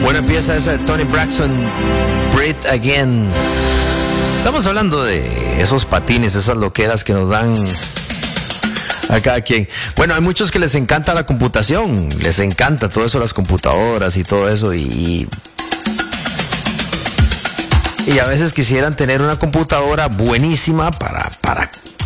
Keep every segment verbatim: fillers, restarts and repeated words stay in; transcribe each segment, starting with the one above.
Buena pieza esa de Tony Braxton, Breathe Again. Estamos hablando de esos patines, esas loqueras que nos dan a cada quien. Bueno, hay muchos que les encanta la computación, les encanta todo eso, las computadoras y todo eso, y, y a veces quisieran tener una computadora buenísima para, para,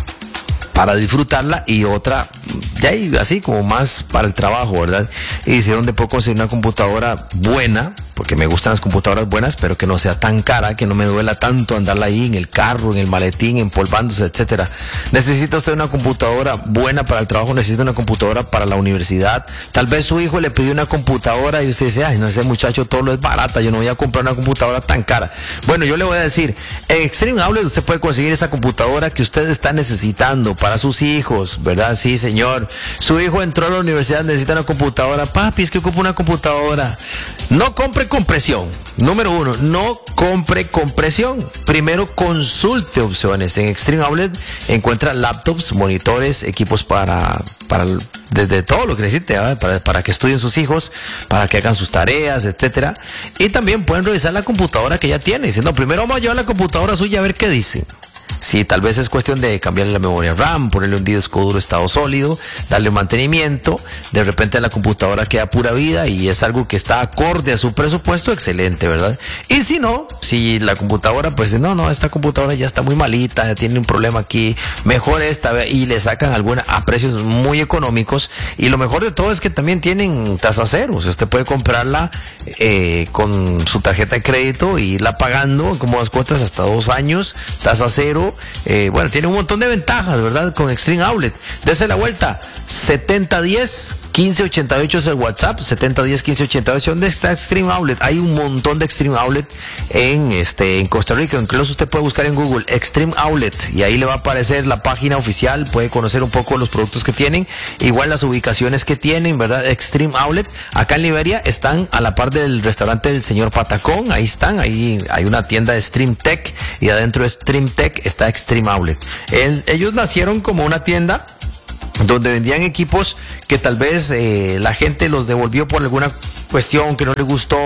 para disfrutarla, y otra de ahí, así como más para el trabajo, ¿verdad? Y dice, ¿dónde puedo conseguir una computadora buena? Porque me gustan las computadoras buenas, pero que no sea tan cara, que no me duela tanto andarla ahí en el carro, en el maletín, empolvándose, etcétera. ¿Necesita usted una computadora buena para el trabajo? ¿Necesita una computadora para la universidad? Tal vez su hijo le pidió una computadora y usted dice, ay, no, ese muchacho todo lo es barata, yo no voy a comprar una computadora tan cara. Bueno, yo le voy a decir, en Extreme Outlet usted puede conseguir esa computadora que usted está necesitando para sus hijos, ¿verdad? Sí, señor. Su hijo entró a la universidad, necesita una computadora. Papi, es que ocupa una computadora. No compre con presión. Número uno, no compre con presión. Primero consulte opciones. En Extreme Outlet encuentra laptops, monitores, equipos para, para desde todo lo que necesite, para, para que estudien sus hijos, para que hagan sus tareas, etcétera. Y también pueden revisar la computadora que ya tiene. Diciendo, primero vamos a llevar la computadora suya a ver qué dice. Sí, tal vez es cuestión de cambiarle la memoria RAM, ponerle un disco duro estado sólido, darle mantenimiento. De repente la computadora queda pura vida y es algo que está acorde a su presupuesto, excelente, ¿verdad? Y si no, si la computadora, pues no, no, esta computadora ya está muy malita, ya tiene un problema aquí, mejor esta, y le sacan alguna a precios muy económicos. Y lo mejor de todo es que también tienen tasa cero. O sea, usted puede comprarla eh, con su tarjeta de crédito e irla pagando como las cuotas hasta dos años, tasa cero. Eh, bueno, tiene un montón de ventajas, ¿verdad? Con Extreme Outlet. Dese la vuelta. setenta diez, quince ochenta y ocho es el WhatsApp. setenta diez, quince ochenta y ocho. ¿Dónde está Extreme Outlet? Hay un montón de Extreme Outlet en, este, en Costa Rica. Incluso usted puede buscar en Google Extreme Outlet y ahí le va a aparecer la página oficial. Puede conocer un poco los productos que tienen. Igual las ubicaciones que tienen, ¿verdad? Extreme Outlet. Acá en Liberia están a la par del restaurante del señor Patacón. Ahí están. Ahí hay una tienda de Stream Tech y adentro de Stream Tech está Extreme Outlet. El, ellos nacieron como una tienda donde vendían equipos que tal vez eh, la gente los devolvió por alguna cuestión que no les gustó,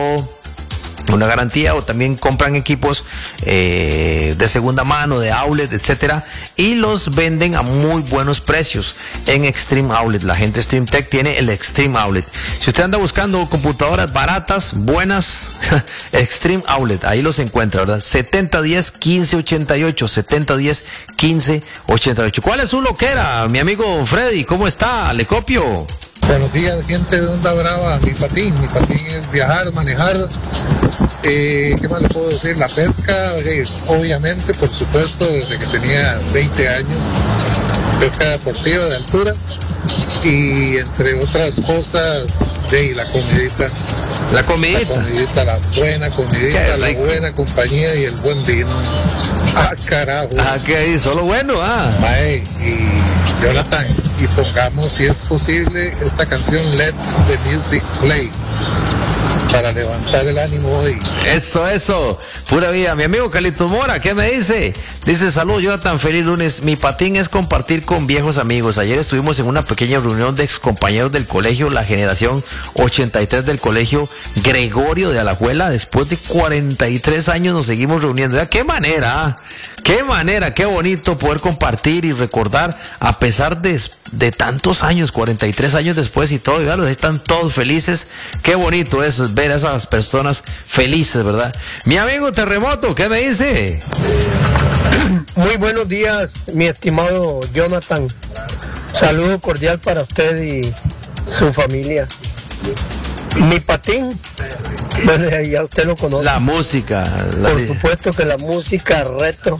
una garantía, o también compran equipos eh, de segunda mano, de outlet, etcétera, y los venden a muy buenos precios en Extreme Outlet. La gente de Stream Tech tiene el Extreme Outlet. Si usted anda buscando computadoras baratas, buenas, Extreme Outlet, ahí los encuentra, ¿verdad? setenta diez, quince ochenta y ocho, setenta diez, quince ochenta y ocho. ¿Cuál es su loquera, mi amigo Freddy? ¿Cómo está? Le copio. Buenos días, gente de Onda Brava. Mi patín, mi patín es viajar, manejar. Eh, ¿Qué más le puedo decir? La pesca, eh, obviamente, por supuesto, desde que tenía veinte años. Pesca deportiva de altura. Y entre otras cosas, de la comidita. La comidita. La comidita, la buena comidita, la buena compañía y el buen vino. Ah, carajo. Ah, ¿qué hizo? Lo bueno, ah. Mae, y Jonathan, y pongamos, si es posible, esta canción Let the Music Play para levantar el ánimo hoy. Eso, eso, pura vida. Mi amigo Calito Mora, ¿qué me dice? Dice, salud, Jonathan, feliz lunes. Mi patín es compartir con viejos amigos. Ayer estuvimos en una pequeña reunión de excompañeros del colegio, la generación ochenta y tres del colegio Gregorio de Alajuela. Después de cuarenta y tres años nos seguimos reuniendo. ¿Ya? ¿Qué manera? Qué manera, qué bonito poder compartir y recordar a pesar de, de tantos años, cuarenta y tres años después y todo, ya, están todos felices. Qué bonito eso, es ver a esas personas felices, ¿verdad? Mi amigo Terremoto, ¿qué me dice? Muy buenos días, mi estimado Jonathan. Saludo cordial para usted y su familia. Mi patín, bueno, ya usted lo conoce. La música. La... Por supuesto que la música retro.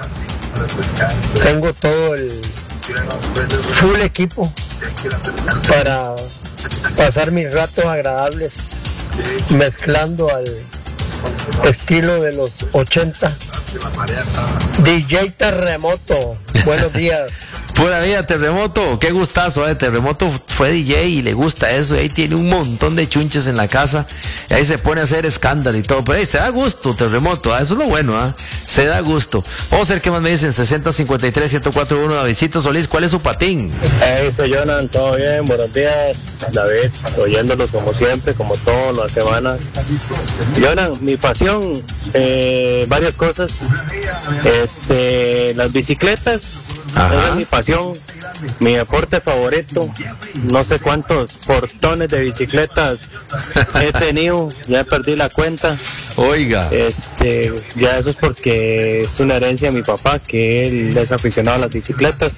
Tengo todo el full equipo para pasar mis ratos agradables mezclando al estilo de los ochenta. D J Terremoto, buenos días. Pura vida, Terremoto, qué gustazo, eh. Terremoto fue D J y le gusta eso, y ahí tiene un montón de chunches en la casa, y ahí se pone a hacer escándalo y todo, pero ahí se da gusto, Terremoto, ¿eh? Eso es lo bueno, ¿eh? Se da gusto. Vamos a ver qué más me dicen, sesenta cincuenta y tres, ciento cuatro punto uno, Davidcito Solís, ¿cuál es su patín? Hey, soy Jonan, todo bien, buenos días, David, oyéndolos como siempre, como todas las semanas. Jonan, mi pasión, eh, varias cosas, este, las bicicletas. Ajá. Esa es mi pasión, mi deporte favorito. No sé cuántos portones de bicicletas he tenido, ya perdí la cuenta. Oiga. Este, ya eso es porque es una herencia de mi papá, que él es aficionado a las bicicletas.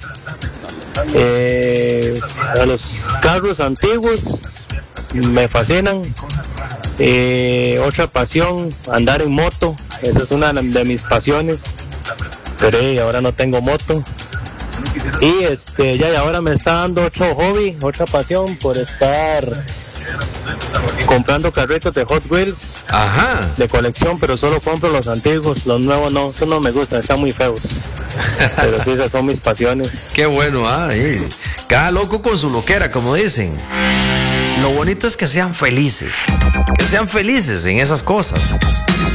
Eh, a los carros antiguos me fascinan. Eh, otra pasión, andar en moto. Esa es una de mis pasiones. Pero eh, ahora no tengo moto. Y este ya y ahora me está dando otro hobby, otra pasión por estar comprando carritos de Hot Wheels. Ajá. De colección, pero solo compro los antiguos, los nuevos no, eso no me gustan, están muy feos. Pero sí, esas son mis pasiones. Qué bueno, ah, eh. Cada loco con su loquera, como dicen. Lo bonito es que sean felices, que sean felices en esas cosas.